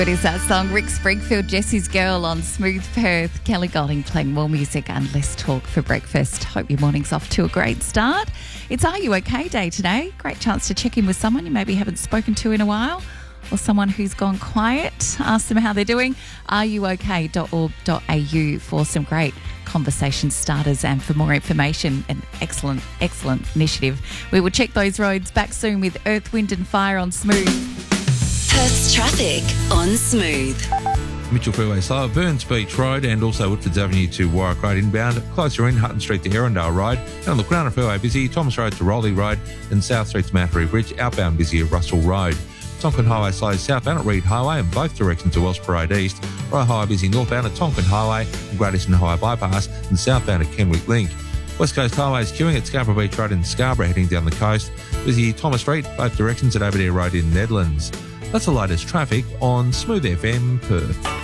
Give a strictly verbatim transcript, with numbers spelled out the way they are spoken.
It is that song, Rick Springfield, Jesse's Girl on Smooth Perth. Kelly Golding playing more music and less talk for breakfast. Hope your morning's off to a great start. It's Are You OK Day today. Great chance to check in with someone you maybe haven't spoken to in a while, or someone who's gone quiet. Ask them how they're doing. are you o k dot org dot a u for some great conversation starters and for more information. An excellent, excellent initiative. We will check those roads back soon with Earth, Wind and Fire on Smooth. Perth's traffic on Smooth. Mitchell Freeway slow, Burns Beach Road and also Woodfords Avenue to Warwick Road inbound. Closer in, Hutton Street to Erindale Road. And on the Crown Freeway busy, Thomas Road to Rowley Road and South Street to Mattery Bridge. Outbound busy at Russell Road. Tonkin Highway slow southbound at Reed Highway in both directions to Welsh Parade East. Rye Highway busy northbound at Tonkin Highway and Great Eastern Highway Bypass and southbound at Kenwick Link. West Coast Highways queuing at Scarborough Beach Road in Scarborough heading down the coast. Busy Thomas Street, both directions at Aberdare Road in Nedlands. That's the latest traffic on Smooth F M Perth.